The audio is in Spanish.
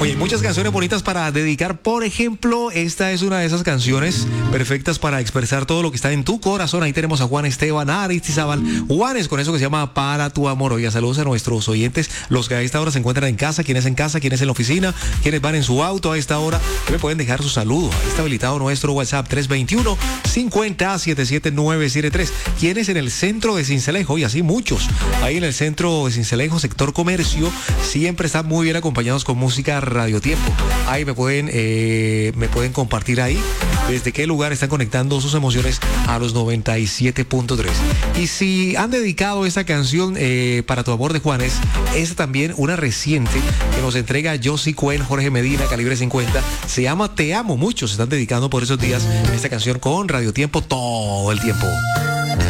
Oye, hay muchas canciones bonitas para dedicar. Por ejemplo, esta es una de esas canciones perfectas para expresar todo lo que está en tu corazón. Ahí tenemos a Juan Esteban Aristizábal Juanes con eso que se llama Para tu amor. Oiga, saludos a nuestros oyentes, los que a esta hora se encuentran en casa, quienes en la oficina, quienes van en su auto a esta hora, que me pueden dejar su saludo. Ahí está habilitado nuestro WhatsApp 321-50-77973. Quienes en el centro de Sincelejo, y así muchos, ahí en el centro de Sincelejo, sector comercio, siempre están muy bien acompañados con música Radio Tiempo. Ahí me pueden compartir ahí desde qué lugar están conectando sus emociones a los 97.3. Y si han dedicado esta canción Para tu amor de Juanes, es también una reciente que nos entrega Josie Cuen, Jorge Medina, Calibre 50. Se llama Te amo. Muchos se están dedicando por esos días esta canción con Radio Tiempo todo el tiempo.